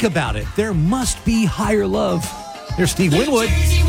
Think about it. There must be higher love. There's Steve Winwood. New Jersey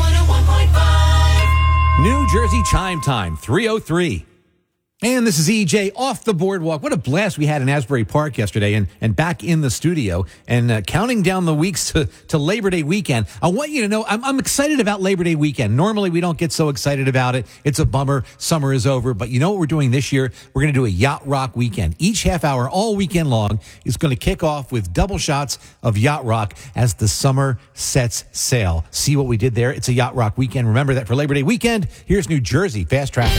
101.5. New Jersey Chime Time, 3:03. And this is EJ off the boardwalk. What a blast we had in Asbury Park yesterday and back in the studio and counting down the weeks to Labor Day weekend. I want you to know I'm excited about Labor Day weekend. Normally we don't get so excited about it. It's a bummer. Summer is over. But you know what we're doing this year? We're going to do a Yacht Rock weekend. Each half hour all weekend long is going to kick off with double shots of Yacht Rock as the summer sets sail. See what we did there? It's a Yacht Rock weekend. Remember that for Labor Day weekend. Here's New Jersey Fast Traffic.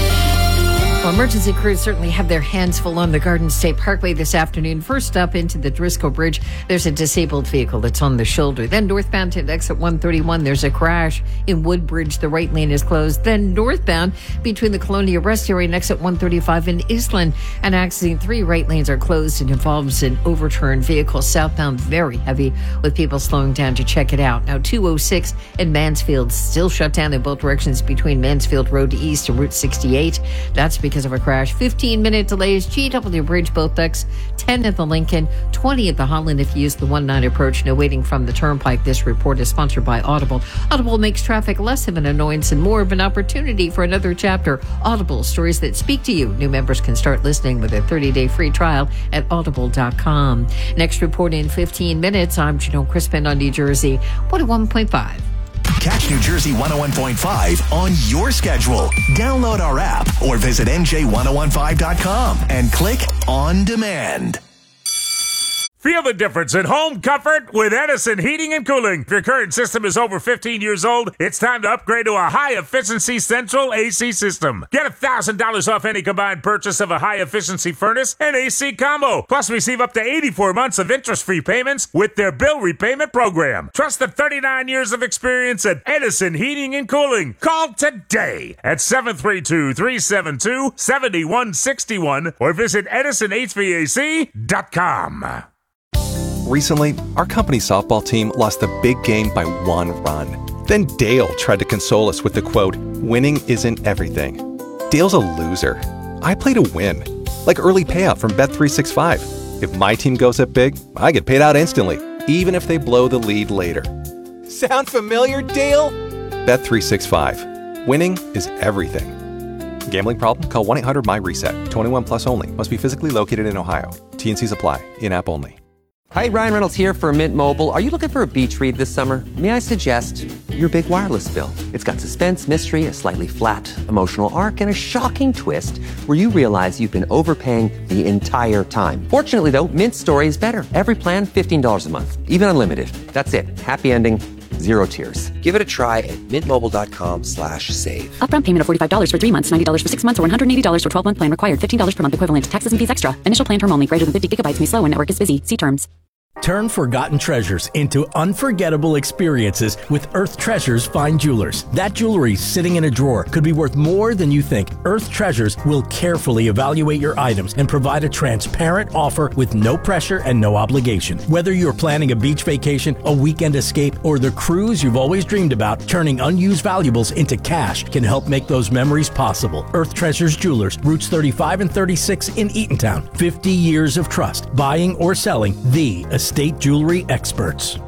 Well, emergency crews certainly have their hands full on the Garden State Parkway this afternoon. First up into the Driscoll Bridge, there's a disabled vehicle that's on the shoulder. Then northbound to exit 131, there's a crash in Woodbridge. The right lane is closed. Then northbound between the Colonia Rest Area and exit 135 in Eastland, an accident. 3 right lanes are closed and involves an overturned vehicle. Southbound, very heavy with people slowing down to check it out. Now 206 in Mansfield, still shut down in both directions between Mansfield Road East and Route 68. That's because of a crash. 15-minute delays, GW Bridge, both decks, 10 at the Lincoln, 20 at the Holland if you use the 1-9 approach. No waiting from the Turnpike. This report is sponsored by Audible. Audible makes traffic less of an annoyance and more of an opportunity for another chapter. Audible, stories that speak to you. New members can start listening with a 30-day free trial at audible.com. Next report in 15 minutes. I'm Janelle Crispin on New Jersey 101.5. Catch New Jersey 101.5 on your schedule. Download our app or visit NJ1015.com and click on demand. Feel the difference in home comfort with Edison Heating and Cooling. If your current system is over 15 years old, it's time to upgrade to a high-efficiency central AC system. Get $1,000 off any combined purchase of a high-efficiency furnace and AC combo. Plus, receive up to 84 months of interest-free payments with their bill repayment program. Trust the 39 years of experience at Edison Heating and Cooling. Call today at 732-372-7161 or visit EdisonHVAC.com. Recently, our company softball team lost the big game by 1 run. Then Dale tried to console us with the quote, "Winning isn't everything." Dale's a loser. I play to win. Like early payout from Bet365. If my team goes up big, I get paid out instantly, even if they blow the lead later. Sound familiar, Dale? Bet365. Winning is everything. Gambling problem? Call 1-800-MY-RESET. 21 plus only. Must be physically located in Ohio. T&Cs apply. In-app only. Hi, Ryan Reynolds here for Mint Mobile. Are you looking for a beach read this summer? May I suggest your big wireless bill? It's got suspense, mystery, a slightly flat emotional arc, and a shocking twist where you realize you've been overpaying the entire time. Fortunately, though, Mint's story is better. Every plan, $15 a month. Even unlimited. That's it. Happy ending. 0 tears. Give it a try at mintmobile.com/save. Upfront payment of $45 for 3 months, $90 for 6 months, or $180 for 12-month plan required. $15 per month equivalent. Taxes and fees extra. Initial plan term only. Greater than 50 gigabytes may slow when network is busy. See terms. Turn forgotten treasures into unforgettable experiences with Earth Treasures Fine Jewelers. That jewelry sitting in a drawer could be worth more than you think. Earth Treasures will carefully evaluate your items and provide a transparent offer with no pressure and no obligation. Whether you're planning a beach vacation, a weekend escape, or the cruise you've always dreamed about, turning unused valuables into cash can help make those memories possible. Earth Treasures Jewelers, routes 35 and 36 in Eatontown. 50 years of trust, buying or selling the estate jewelry experts.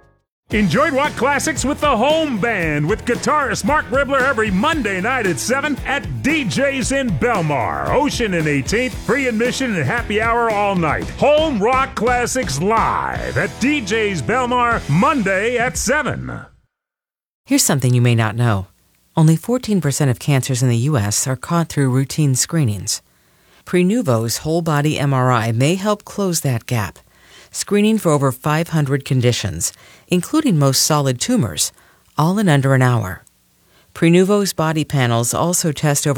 Enjoy rock classics with the Home Band with guitarist Mark Ribler every Monday night at 7 at DJ's in Belmar. Ocean and 18th, free admission and happy hour all night. Home Rock Classics live at DJ's Belmar Monday at 7. Here's something you may not know. Only 14% of cancers in the U.S. are caught through routine screenings. Prenuvo's whole-body MRI may help close that gap, screening for over 500 conditions, including most solid tumors, all in under an hour. Prenuvo's body panels also test over